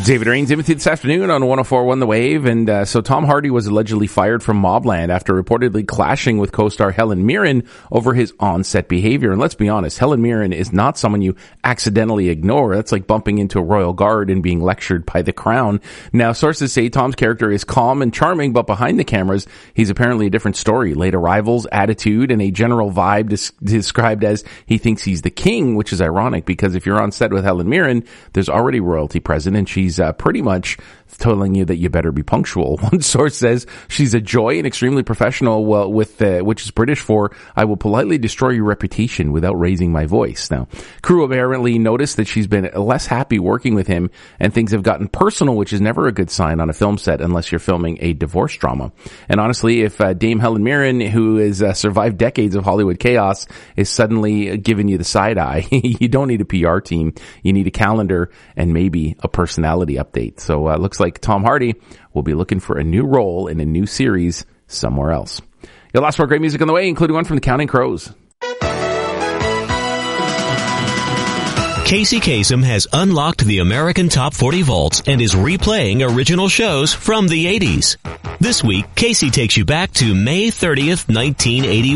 David Rains in with you this afternoon on 104.1 The Wave. And so Tom Hardy was allegedly fired from Mobland after reportedly clashing with co-star Helen Mirren over his on-set behavior. And let's be honest, Helen Mirren is not someone you accidentally ignore. That's like bumping into a royal guard and being lectured by the crown. Now, sources say Tom's character is calm and charming, but behind the cameras, he's apparently a different story. Late arrivals, attitude, and a general vibe described as he thinks he's the king, which is ironic because if you're on set with Helen Mirren, there's already royalty present, and she's pretty much telling you that you better be punctual. One source says she's a joy and extremely professional, which is British for, I will politely destroy your reputation without raising my voice. Now, crew apparently noticed that she's been less happy working with him, and things have gotten personal, which is never a good sign on a film set unless you're filming a divorce drama. And honestly, if Dame Helen Mirren, who has survived decades of Hollywood chaos, is suddenly giving you the side eye, you don't need a PR team. You need a calendar and maybe a personality update. So looks like Tom Hardy will be looking for a new role in a new series somewhere else. Got lots more great music on the way, including one from the Counting Crows. Casey Kasem has unlocked the American Top 40 vaults and is replaying original shows from the 80s. This week, Casey takes you back to May 30th, 1981.